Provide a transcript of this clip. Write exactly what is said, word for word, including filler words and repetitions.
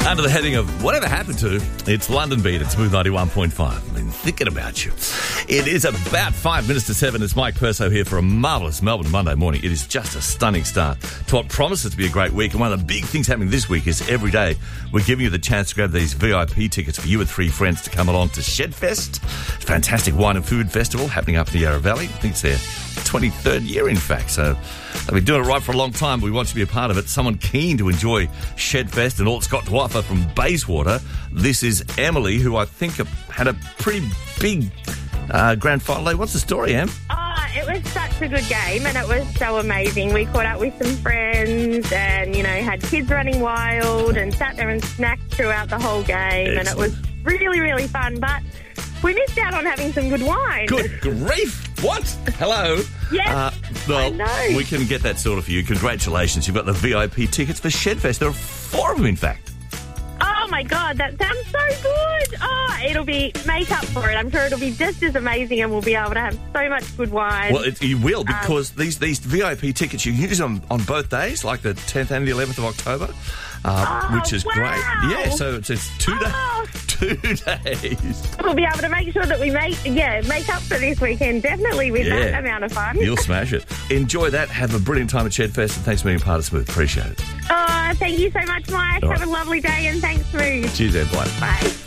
Under the heading of Whatever Happened To, it's London Beat at Smooth ninety-one point five. I've been thinking about you. It is about five minutes to seven. It's Mike Perso here for a marvellous Melbourne Monday morning. It is just a stunning start to what promises to be a great week. And one of the big things happening this week is every day we're giving you the chance to grab these V I P tickets for you and three friends to come along to Shedfest. Fantastic wine and food festival happening up in the Yarra Valley. I think it's their twenty-third year, in fact. So they've been doing it right for a long time. We want you to be a part of it. Someone keen to enjoy Shedfest and all it's got to offer from Bayswater. This is Emily, who I think had a pretty big uh, grand final. What's the story, Em? Oh, it was such a good game and it was so amazing. We caught up with some friends and, you know, had kids running wild and sat there and snacked throughout the whole game. Excellent. And it was really, really fun. But we missed out on having some good wine. Good grief. What? Hello? Yes, uh, well, I know. We can get that sorted for you. Congratulations. You've got the V I P tickets for Shedfest. There are four of them, in fact. Oh, my God, that sounds so good. Oh, it'll be, make up for it. I'm sure it'll be just as amazing and we'll be able to have so much good wine. Well, it, you will, because um, these, these V I P tickets, you can use them on both days, like the tenth and the eleventh of October, uh, oh, which is wow. great. Yeah, so it's, it's two, oh. da- two days. We'll be able to make sure that we make, yeah, make up for this weekend, definitely, with yeah. that amount of fun. You'll smash it. Enjoy that. Have a brilliant time at Shedfest, and thanks for being part of Smooth. Appreciate it. Oh, thank you so much, Mike. All Have right. a lovely day and thanks, Smooth. Cheers, Ed. Bye. Bye.